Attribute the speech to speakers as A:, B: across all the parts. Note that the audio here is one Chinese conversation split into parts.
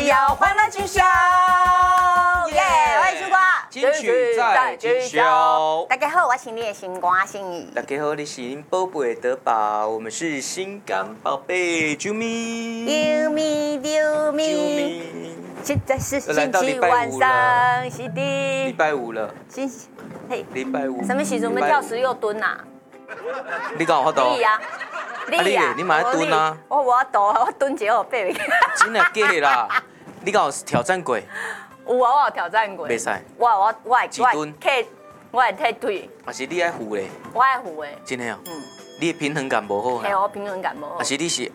A: 要欢乐今宵，耶！我是苏瓜，
B: 金曲在今宵。
A: 大家好，我是你的新瓜心怡。
B: 大家好，你是您宝贝的宝，我们是心肝宝贝啾咪。
A: 啾咪啾咪，现在是星期晚上，是的。
B: 礼拜五了。
A: 嘿，
B: 礼拜五。
A: 什么时阵要跳16蹲呐？
B: 你敢有法度？
A: 你呀，
B: 你呀，你嘛要蹲啊？
A: 我无度，我蹲一个背袂起。
B: 真的假的啦？你敢有挑战过？
A: 有啊，我有挑战过。
B: 袂使。
A: 我会
B: 几吨？
A: 我会踢腿。
B: 还是你爱扶嘞？
A: 我爱扶诶。
B: 真的哦。你的平衡感无好。
A: 嘿，我平衡感无好。
B: 还是你是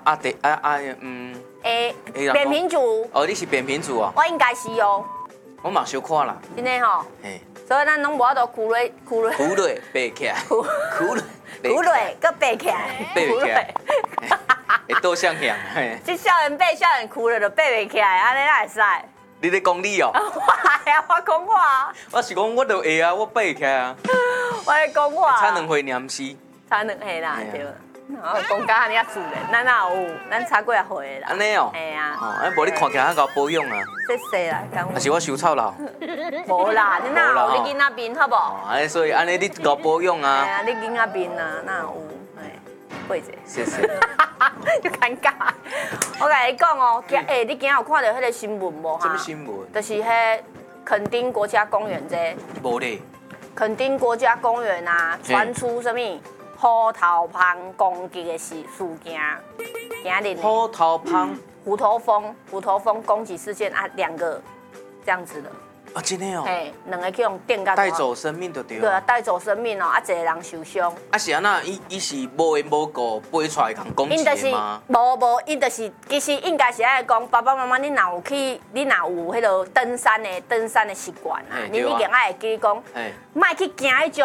A: 扁平足。
B: 哦，你是扁平足哦。
A: 我应该是哦。
B: 我嘛小看啦。
A: 真的吼。嘿。所以咱拢无法度扶落，
B: 扶落爬起来。扶落，
A: 搁爬起来。
B: 爬起来。会倒向向。
A: 即少年爬，少年扶落就爬袂起来，安尼哪会使？
B: 你咧讲你哦？
A: 我讲我啊。
B: 我是讲我就会啊，我爬起来啊。
A: 我咧讲我。
B: 差2岁念诗。
A: 差2岁啦，对。我讲甲安尼啊自然，咱哪有？咱差几啊岁啦。
B: 安尼哦。
A: 嘿啊。
B: 哦，安无你看起来较搞保养啊。
A: 谢谢啦，感
B: 还是我收操劳？
A: 无啦，你哪有？你囡仔面好无？
B: 哦，安尼所以安尼你搞保养啊。
A: 系啊，你囡仔面啊，哪有？哎，过者。
B: 谢谢。
A: 就尴尬。我甲你讲哦，你今日有看到迄个新闻无哈？
B: 什么新闻？
A: 就是迄垦丁国家公园这。
B: 无咧。
A: 垦丁国家公园啊，传出什么虎头蜂攻击的事件？今日
B: 虎头蜂。
A: 虎头蜂攻击事件啊，2个这样子的。
B: 啊，真的哦。
A: 嘿，2个去用电到。
B: 带走生命就对。
A: 对啊，带走生命哦，啊，一个人受伤。
B: 啊是安那，伊是无缘无故飞出来共攻击的吗？
A: 无，伊就是其实应该是爱讲，爸爸妈妈你若有迄个登山的习惯啊，你已经爱会记讲，莫去行迄种。